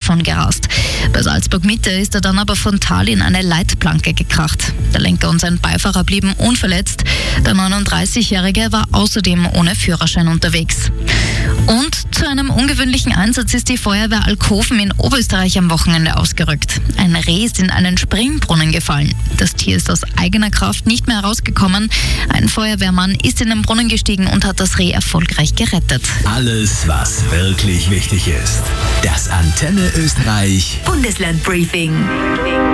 davon gerast. Bei Salzburg Mitte ist er dann aber frontal in eine Leitplanke gekracht. Der Lenker und sein Beifahrer blieben unverletzt. Der 39-Jährige war außerdem ohne Führerschein unterwegs. Und zu einem ungewöhnlichen Einsatz ist die Feuerwehr Alkoven in Oberösterreich am Wochenende ausgerückt. Ein Reh ist in einen Springbrunnen gefallen. Das Tier ist aus eigener Kraft nicht mehr herausgekommen. Ein Feuerwehrmann ist in den Brunnen gestiegen und hat das Reh erfolgreich gerettet. Alles, was wirklich wichtig ist. Das Antenne Österreich Bundesland Briefing.